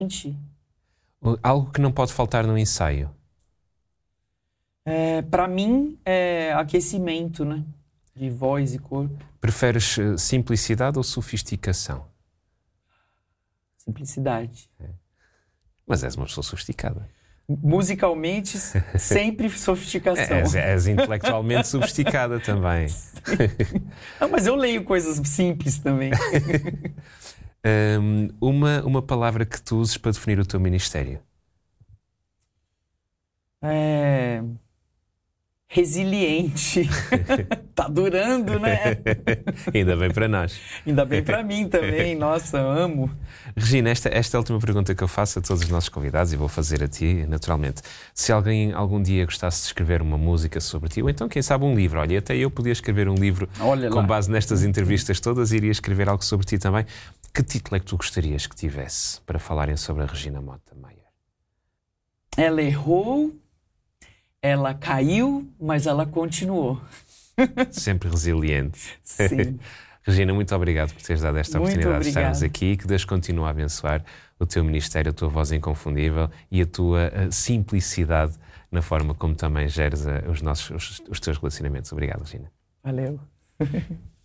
Gente, Algo que não pode faltar no ensaio. para mim é aquecimento, né? De voz e corpo. Preferes simplicidade ou sofisticação? Simplicidade. Mas és uma pessoa sofisticada. Musicalmente, sempre sofisticação. És intelectualmente sofisticada também. Não, mas eu leio coisas simples também. Uma palavra que tu uses para definir o teu ministério. Resiliente. Tá durando, né? Ainda bem para nós. Ainda bem pra mim também. Nossa, amo. Regina, esta é a última pergunta que eu faço a todos os nossos convidados e vou fazer a ti, naturalmente. Se alguém algum dia gostasse de escrever uma música sobre ti, ou então, quem sabe, um livro. Olha, até eu podia escrever um livro com base nestas entrevistas todas, iria escrever algo sobre ti também. Que título é que tu gostarias que tivesse para falarem sobre a Regina Mota Maier? Ela errou, ela caiu, mas ela continuou. Sempre resiliente. Sim. Regina, muito obrigado por teres dado esta Muito oportunidade de estarmos obrigada. aqui. Que Deus continue a abençoar o teu ministério, a tua voz inconfundível e a tua simplicidade na forma como também geres os teus relacionamentos. Obrigado, Regina. Valeu.